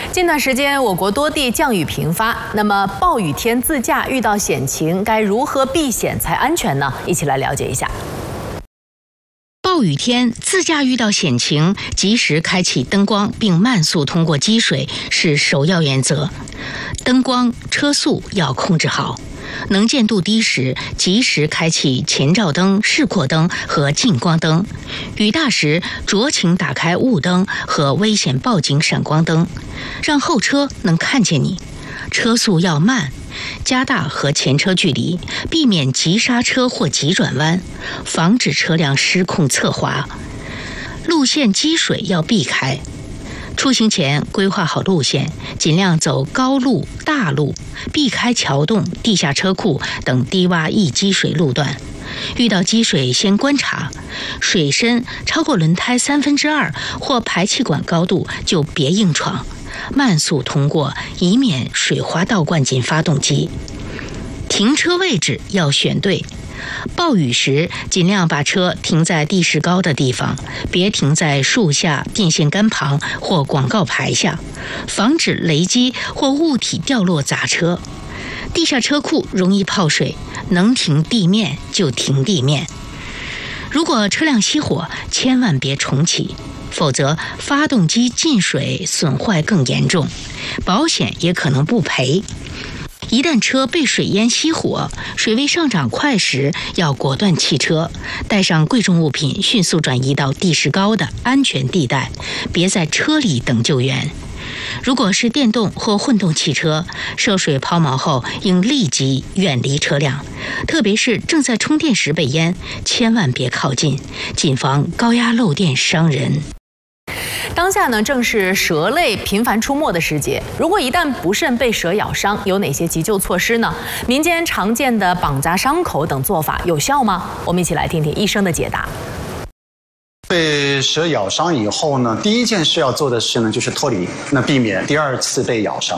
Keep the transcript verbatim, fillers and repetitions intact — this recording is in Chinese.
近段时间，我国多地降雨频发，那么暴雨天自驾遇到险情，该如何避险才安全呢？一起来了解一下。 暴雨天自驾遇到险情，及时开启灯光并慢速通过积水是首要原则。灯光、车速要控制好。能见度低时，及时开启前照灯、示廓灯和近光灯；雨大时，酌情打开雾灯和危险报警闪光灯，让后车能看见你。车速要慢，加大和前车距离，避免急刹车或急转弯，防止车辆失控侧滑。路线积水要避开。出行前规划好路线，尽量走高路、大路，避开桥洞、地下车库等低洼易积水路段。遇到积水先观察，水深超过轮胎三分之二或排气管高度就别硬闯，慢速通过，以免水花倒灌进发动机。停车位置要选对。暴雨时，尽量把车停在地势高的地方，别停在树下、电线杆旁或广告牌下，防止雷击或物体掉落砸车。地下车库容易泡水，能停地面就停地面。如果车辆熄火，千万别重启，否则发动机进水损坏更严重，保险也可能不赔。一旦车被水淹熄火，水位上涨快时，要果断弃车，带上贵重物品，迅速转移到地势高的安全地带，别在车里等救援。如果是电动或混动汽车，涉水抛锚后应立即远离车辆，特别是正在充电时被淹，千万别靠近，谨防高压漏电伤人。 当下呢，正是蛇类频繁出没的时节。如果一旦不慎被蛇咬伤，有哪些急救措施呢？民间常见的绑扎伤口等做法有效吗？我们一起来听听医生的解答。 被蛇咬伤以后呢，第一件事要做的事呢，就是脱离，那避免第二次被咬伤。